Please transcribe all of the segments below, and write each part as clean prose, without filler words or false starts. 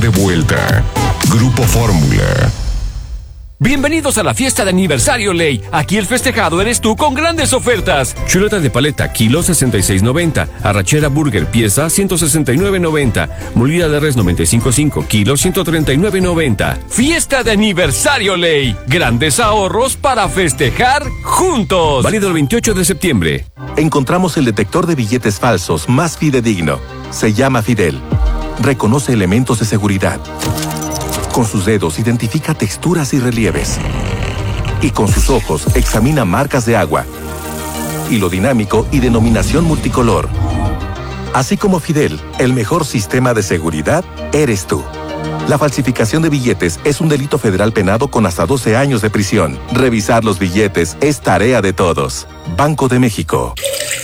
De vuelta. Grupo Fórmula. Bienvenidos a la fiesta de aniversario Ley. Aquí el festejado eres tú con grandes ofertas. Chuleta de paleta, kilo 66.90. Arrachera burger, pieza 169.90. Molida de res 95.5, kilo 139.90. Fiesta de aniversario Ley. Grandes ahorros para festejar juntos. Válido el 28 de septiembre. Encontramos el detector de billetes falsos más fidedigno. Se llama Fidel. Reconoce elementos de seguridad. Con sus dedos identifica texturas y relieves. Y con sus ojos examina marcas de agua. Hilo dinámico y denominación multicolor. Así como Fidel, el mejor sistema de seguridad eres tú. La falsificación de billetes es un delito federal penado con hasta 12 años de prisión. Revisar los billetes es tarea de todos. Banco de México.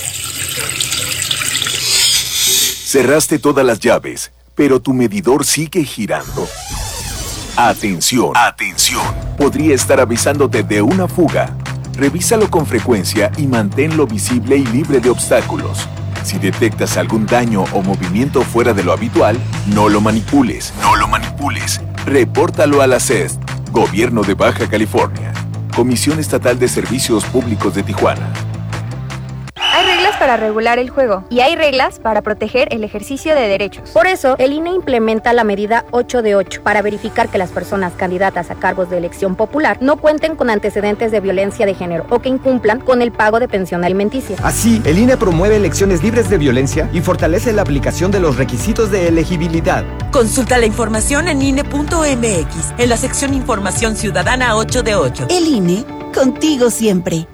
Cerraste todas las llaves, pero tu medidor sigue girando. Atención, atención. Podría estar avisándote de una fuga. Revísalo con frecuencia y manténlo visible y libre de obstáculos. Si detectas algún daño o movimiento fuera de lo habitual, no lo manipules. No lo manipules. Repórtalo a la SED, Gobierno de Baja California. Comisión Estatal de Servicios Públicos de Tijuana. Hay reglas para regular el juego y hay reglas para proteger el ejercicio de derechos. Por eso, el INE implementa la medida 8 de 8 para verificar que las personas candidatas a cargos de elección popular no cuenten con antecedentes de violencia de género o que incumplan con el pago de pensión alimenticia. Así, el INE promueve elecciones libres de violencia y fortalece la aplicación de los requisitos de elegibilidad. Consulta la información en INE.mx, en la sección Información Ciudadana 8 de 8. El INE, contigo siempre.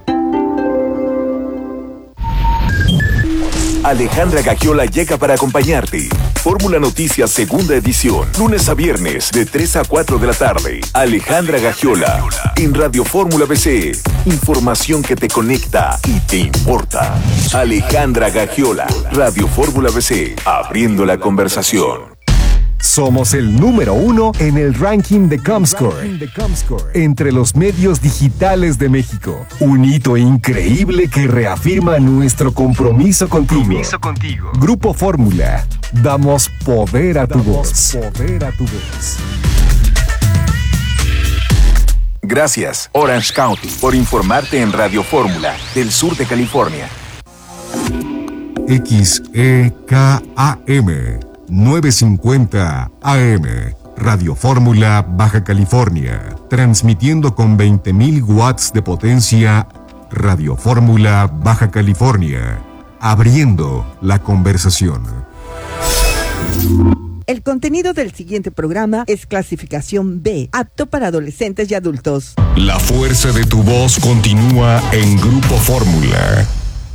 Alejandra Gagiola llega para acompañarte. Fórmula Noticias segunda edición, lunes a viernes de 3 a 4 de la tarde. Alejandra Gagiola en Radio Fórmula BC. Información que te conecta y te importa. Alejandra Gagiola, Radio Fórmula BC, abriendo la conversación. Somos el número 1 en el ranking de Comscore entre los medios digitales de México. Un hito increíble que reafirma nuestro compromiso contigo. Grupo Fórmula. Damos poder a tu voz. Gracias, Orange County, por informarte en Radio Fórmula del sur de California. XEKAM 950 AM, Radio Fórmula, Baja California, transmitiendo con 20.000 watts de potencia. Radio Fórmula, Baja California, abriendo la conversación. El contenido del siguiente programa es clasificación B, apto para adolescentes y adultos. La fuerza de tu voz continúa en Grupo Fórmula.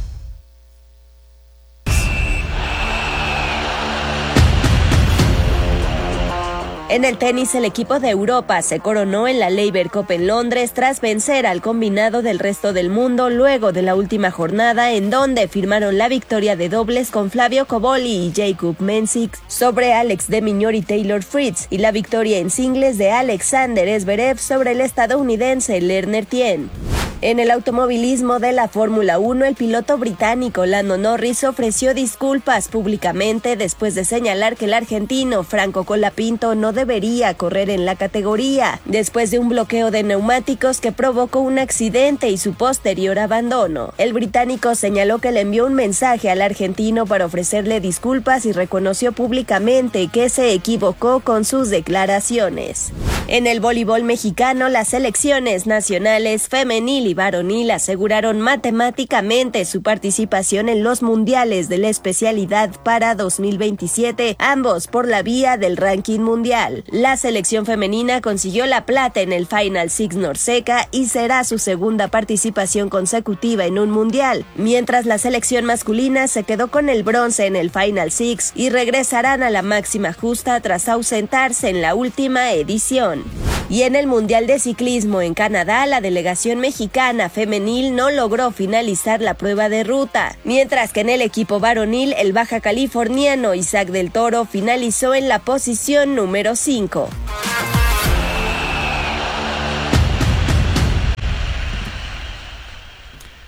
En el tenis, el equipo de Europa se coronó en la Laver Cup en Londres tras vencer al combinado del resto del mundo luego de la última jornada en donde firmaron la victoria de dobles con Flavio Cobolli y Jakub Mensik sobre Alex de Minaur y Taylor Fritz y la victoria en singles de Alexander Zverev sobre el estadounidense Lerner Tien. En el automovilismo de la Fórmula 1, el piloto británico Lando Norris ofreció disculpas públicamente después de señalar que el argentino Franco Colapinto no debería correr en la categoría, después de un bloqueo de neumáticos que provocó un accidente y su posterior abandono. El británico señaló que le envió un mensaje al argentino para ofrecerle disculpas y reconoció públicamente que se equivocó con sus declaraciones. En el voleibol mexicano, las selecciones nacionales femenil y varonil aseguraron matemáticamente su participación en los mundiales de la especialidad para 2027, ambos por la vía del ranking mundial. La selección femenina consiguió la plata en el Final Six Norseca y será su segunda participación consecutiva en un mundial, mientras la selección masculina se quedó con el bronce en el Final Six y regresarán a la máxima justa tras ausentarse en la última edición. Y en el Mundial de Ciclismo en Canadá, la delegación mexicana femenil no logró finalizar la prueba de ruta, mientras que en el equipo varonil, el baja californiano Isaac del Toro finalizó en la posición número 5.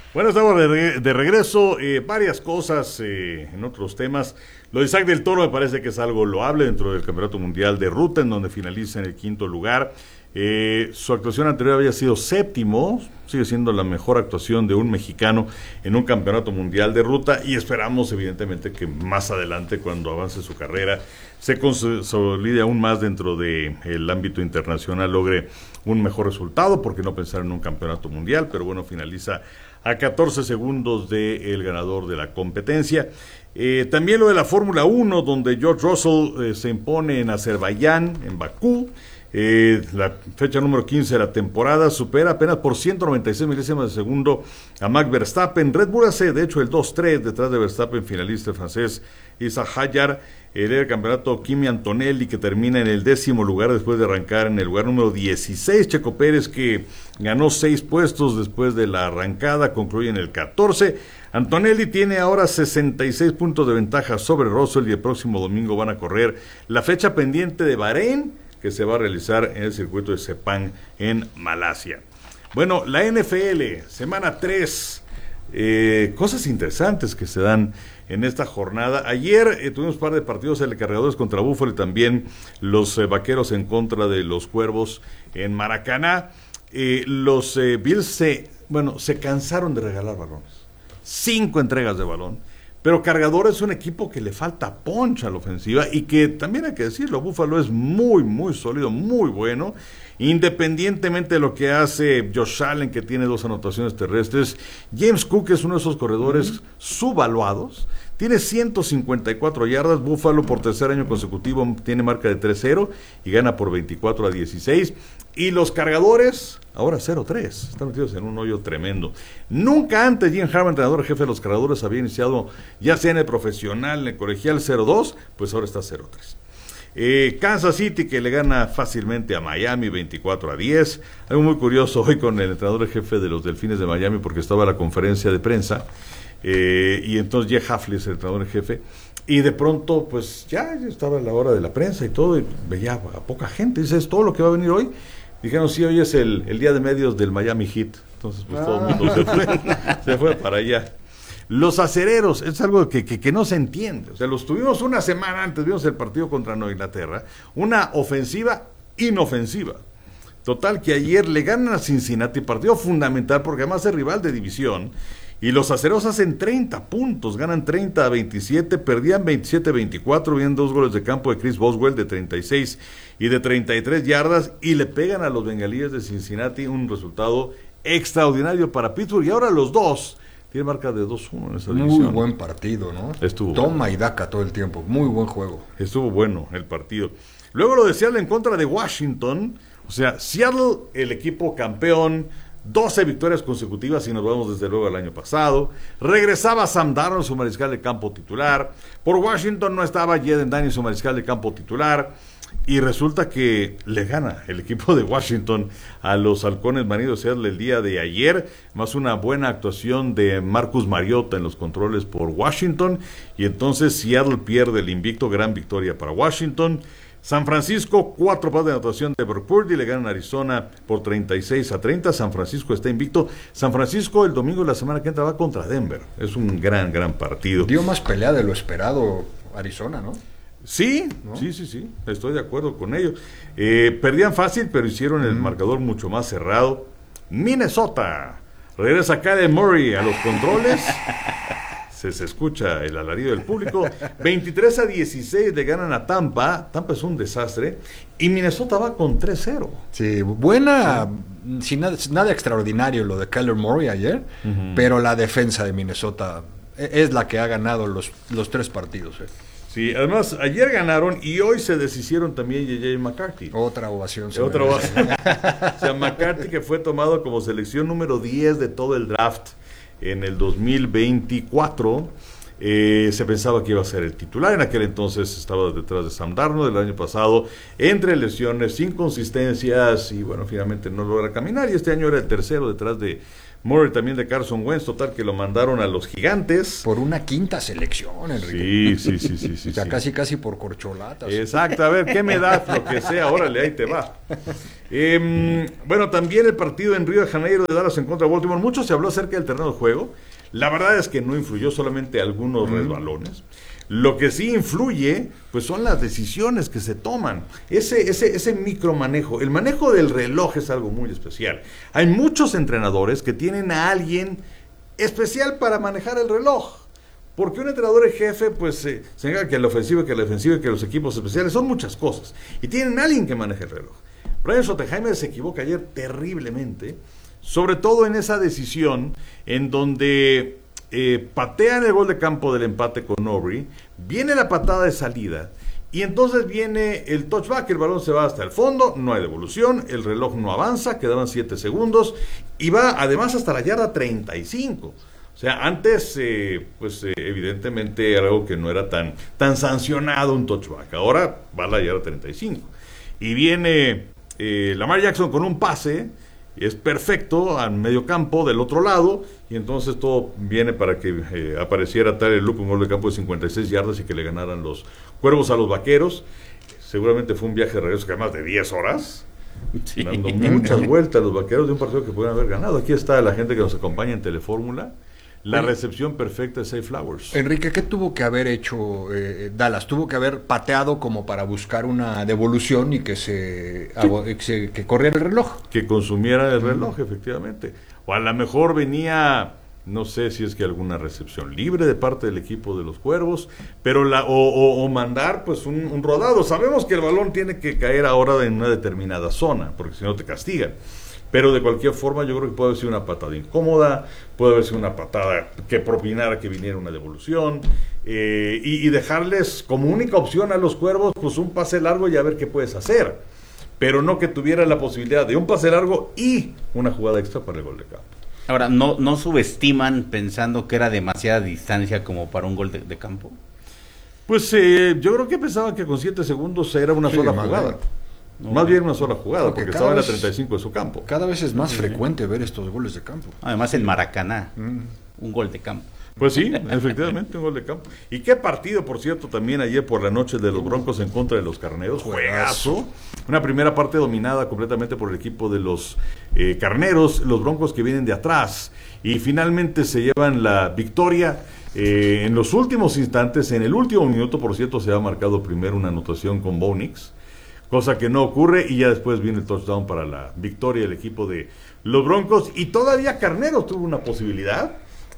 Bueno, estamos de regreso. Varias cosas en otros temas. Lo de Isaac del Toro me parece que es algo loable dentro del Campeonato Mundial de Ruta, en donde finaliza en el 5º lugar. Su actuación anterior había sido 7º, sigue siendo la mejor actuación de un mexicano en un Campeonato Mundial de Ruta, y esperamos evidentemente que más adelante, cuando avance su carrera, se consolide aún más dentro del ámbito internacional, logre un mejor resultado, porque no pensar en un campeonato mundial, pero bueno, finaliza a 14 segundos del ganador de la competencia. También lo de la Fórmula 1, donde George Russell se impone en Azerbaiyán, en Bakú. La fecha número 15 de la temporada, supera apenas por 196 milésimas de segundo a Max Verstappen. Red Bull hace de hecho el 2-3 detrás de Verstappen, finalista el francés Isa Hayar. El campeonato Kimi Antonelli, que termina en el 10º lugar después de arrancar en el lugar número 16. Checo Pérez, que ganó 6 puestos después de la arrancada, concluye en el 14. Antonelli tiene ahora 66 puntos de ventaja sobre Russell, y el próximo domingo van a correr la fecha pendiente de Bahrein, que se va a realizar en el circuito de Sepang en Malasia. Bueno, la NFL, semana 3, cosas interesantes que se dan en esta jornada. Ayer tuvimos un par de partidos, el Cargadores contra Buffalo y también los Vaqueros en contra de los Cuervos en Maracaná. Los Bills se cansaron de regalar balones. 5 entregas de balón. Pero Cargadores es un equipo que le falta punch a la ofensiva, y que también hay que decirlo, Buffalo es muy, muy sólido, muy bueno, independientemente de lo que hace Josh Allen, que tiene 2 anotaciones terrestres. James Cook es uno de esos corredores subvaluados, tiene 154 yardas. Buffalo por tercer año consecutivo tiene marca de 3-0 y gana por 24-16. Y los Cargadores, ahora 0-3, están metidos en un hoyo tremendo. Nunca antes Jim Harbaugh, entrenador jefe de los Cargadores, había iniciado, ya sea en el profesional, en el colegial, 0-2, pues ahora está 0-3. Kansas City, que le gana fácilmente a Miami 24-10. Algo muy curioso hoy con el entrenador jefe de los Delfines de Miami, porque estaba la conferencia de prensa, y entonces Jeff Hafley es el entrenador jefe, y de pronto pues ya estaba la hora de la prensa y todo, y veía a poca gente. Dice, ¿es todo lo que va a venir hoy? Dijeron, sí, hoy es el día de medios del Miami Heat. Entonces pues todo el mundo se fue para allá. Los acereros, es algo que no se entiende. O sea, los tuvimos una semana antes, vimos el partido contra Nueva Inglaterra, una ofensiva inofensiva. Total, que ayer le ganan a Cincinnati, partido fundamental porque además es rival de división, y los acereros hacen 30 puntos, ganan 30-27, perdían 27-24, vienen 2 goles de campo de Chris Boswell de 36 y de 33 yardas, y le pegan a los bengalíes de Cincinnati, un resultado extraordinario para Pittsburgh, y ahora los dos tienen marca de 2-1 en esa división. Muy buen partido, ¿no? Estuvo Toma bueno. Y daca todo el tiempo, muy buen juego. Estuvo bueno el partido. Luego lo de Seattle en contra de Washington, o sea, Seattle, el equipo campeón, 12 victorias consecutivas, y nos vamos desde luego al año pasado. Regresaba Sam Darnold, su mariscal de campo titular. Por Washington no estaba Jaden Daniels, su mariscal de campo titular. Y resulta que le gana el equipo de Washington a los Halcones Marinos de Seattle el día de ayer, más una buena actuación de Marcus Mariota en los controles por Washington, y entonces Seattle pierde el invicto. Gran victoria para Washington. San Francisco, 4 pases de anotación de Brock Purdy, le ganan a Arizona por 36-30. San Francisco está invicto. San Francisco el domingo de la semana que entra va contra Denver. Es un gran partido. Dio más pelea de lo esperado Arizona, ¿no? Sí, ¿no? Sí, estoy de acuerdo con ello. Perdían fácil, pero hicieron el marcador mucho más cerrado. Minnesota, regresa Kyler Murray a los controles. Se escucha el alarido del público. 23-16 le ganan a Tampa. Tampa es un desastre. Y Minnesota va con 3-0. Sí, buena, sin nada extraordinario lo de Kyler Murray ayer, pero la defensa de Minnesota es la que ha ganado los 3 partidos. Sí, además ayer ganaron y hoy se deshicieron también J.J. McCarthy. Otra ovación. Otra ovación. O sea, McCarthy, que fue tomado como selección número 10 de todo el draft en el 2024, se pensaba que iba a ser el titular. En aquel entonces estaba detrás de Sam Darnold. El año pasado, entre lesiones, inconsistencias, y bueno, finalmente no logra caminar, y este año era el tercero detrás de Murray también de Carson Wentz, total que lo mandaron a los Gigantes. Por una quinta selección, Enrique. Sí. O sea, casi por corcholatas. Exacto, a ver, ¿qué me das? Lo que sea, órale, ahí te va. Bueno, también el partido en Río de Janeiro de Dallas en contra de Baltimore. Mucho se habló acerca del terreno de juego. La verdad es que no influyó, solamente algunos resbalones. Lo que sí influye, pues son las decisiones que se toman. Ese micromanejo, el manejo del reloj es algo muy especial. Hay muchos entrenadores que tienen a alguien especial para manejar el reloj. Porque un entrenador en jefe, pues, se encarga que la ofensiva, que la defensiva, que los equipos especiales, son muchas cosas. Y tienen a alguien que maneje el reloj. Brian Schottenheimer se equivoca ayer terriblemente, sobre todo en esa decisión en donde patean el gol de campo del empate con Aubrey, viene la patada de salida y entonces viene el touchback, el balón se va hasta el fondo, no hay devolución, el reloj no avanza, quedaban 7 segundos y va además hasta la yarda 35. O sea, antes evidentemente era algo que no era tan sancionado un touchback, ahora va a la yarda 35 y viene Lamar Jackson con un pase. Es perfecto al medio campo del otro lado y entonces todo viene para que apareciera Tyler Loop, un gol de campo de 56 yardas y que le ganaran los Cuervos a los Vaqueros. Seguramente fue un viaje de regreso que más de 10 horas, dando muchas vueltas los Vaqueros de un partido que pudieron haber ganado. Aquí está la gente que nos acompaña en Telefórmula. La recepción perfecta de Zay Flowers. Enrique, ¿qué tuvo que haber hecho Dallas? Tuvo que haber pateado como para buscar una devolución y que que corriera el reloj. Que consumiera el reloj, efectivamente. O a lo mejor venía, no sé si es que alguna recepción libre de parte del equipo de los Cuervos, pero o mandar pues un rodado. Sabemos que el balón tiene que caer ahora en una determinada zona, porque si no te castigan. Pero de cualquier forma yo creo que puede haber sido una patada incómoda, puede haber sido una patada que propinara que viniera una devolución, y dejarles como única opción a los Cuervos pues un pase largo y a ver qué puedes hacer, pero no que tuviera la posibilidad de un pase largo y una jugada extra para el gol de campo. Ahora, ¿no subestiman pensando que era demasiada distancia como para un gol de campo? Pues yo creo que pensaban que con 7 segundos era una sola jugada. Más bien una sola jugada, porque estaba en la 35 de su campo. Cada vez es más frecuente ver estos goles de campo. Además en Maracaná, un gol de campo. Pues sí, efectivamente, un gol de campo. Y qué partido, por cierto, también ayer por la noche de los Broncos en contra de los Carneros. Juegazo. Una primera parte dominada completamente por el equipo de los Carneros, los Broncos que vienen de atrás. Y finalmente se llevan la victoria. En los últimos instantes, en el último minuto, por cierto, se ha marcado primero una anotación con Bo Nix, cosa que no ocurre, y ya después viene el touchdown para la victoria del equipo de los Broncos. Y todavía Carneros tuvo una posibilidad.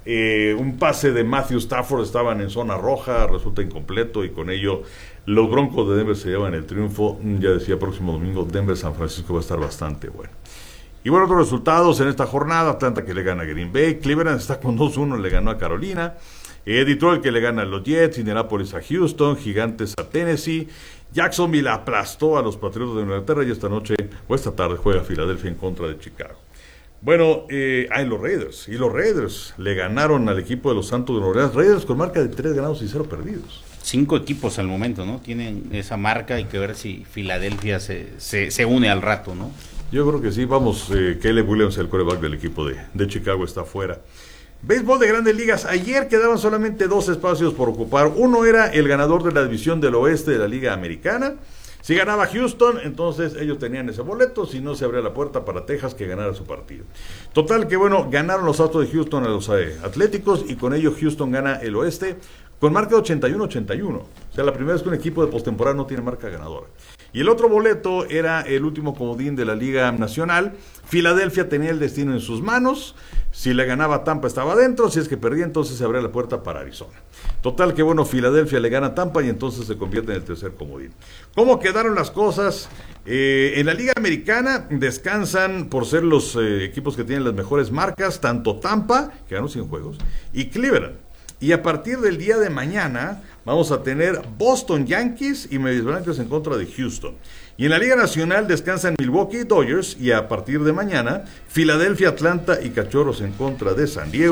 Un pase de Matthew Stafford, estaban en zona roja, resulta incompleto, y con ello los Broncos de Denver se llevan el triunfo. Ya decía, próximo domingo Denver-San Francisco va a estar bastante bueno. Y bueno, otros resultados en esta jornada: Atlanta que le gana a Green Bay, Cleveland está con 2-1, le ganó a Carolina, Detroit que le gana a los Jets, Indianapolis a Houston, Gigantes a Tennessee, Jacksonville aplastó a los Patriotas de Inglaterra, y esta noche o esta tarde juega Filadelfia en contra de Chicago. Bueno, hay los Raiders, y los Raiders le ganaron al equipo de los Santos de Nueva Orleans. Raiders con marca de 3 ganados y 0 perdidos. 5 equipos al momento, ¿no? Tienen esa marca, hay que ver si Filadelfia se une al rato, ¿no? Yo creo que sí. Vamos, Caleb Williams, el quarterback del equipo de Chicago, está fuera. Béisbol de Grandes Ligas. Ayer quedaban solamente 2 espacios por ocupar. Uno era el ganador de la división del oeste de la Liga Americana. Si ganaba Houston, entonces ellos tenían ese boleto. Si no, se abría la puerta para Texas que ganara su partido. Total que bueno, ganaron los Astros de Houston a los Atléticos, y con ello Houston gana el oeste con marca de 81-81. O sea, la primera vez que un equipo de postemporada no tiene marca ganadora. Y el otro boleto era el último comodín de la Liga Nacional. Filadelfia tenía el destino en sus manos. Si le ganaba Tampa estaba adentro, si es que perdía entonces se abría la puerta para Arizona. Total que bueno, Filadelfia le gana a Tampa y entonces se convierte en el tercer comodín. ¿Cómo quedaron las cosas? En la Liga Americana descansan por ser los equipos que tienen las mejores marcas, tanto Tampa, que ganó 100 juegos, y Cleveland. Y a partir del día de mañana vamos a tener Boston Yankees y Medias Blancas en contra de Houston. Y en la Liga Nacional descansan Milwaukee Dodgers, y a partir de mañana Filadelfia, Atlanta y Cachorros en contra de San Diego.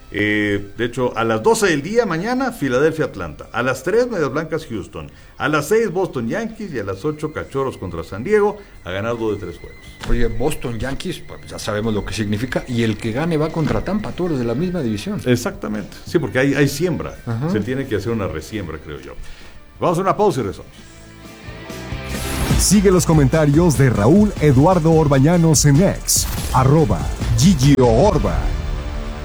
De hecho, a las 12 del día mañana, Filadelfia-Atlanta. A las 3, Medias Blancas-Houston. A las 6, Boston-Yankees. Y a las 8, Cachorros contra San Diego. Ha ganado de 3 juegos. Oye, Boston-Yankees, pues ya sabemos lo que significa. Y el que gane va contra Tampa, tú eres de la misma división. Exactamente. Sí, porque hay siembra. Ajá. Se tiene que hacer una resiembra, creo yo. Vamos a una pausa y regresamos. Sigue los comentarios de Raúl Eduardo Orbañanos en X, @GigioOrba.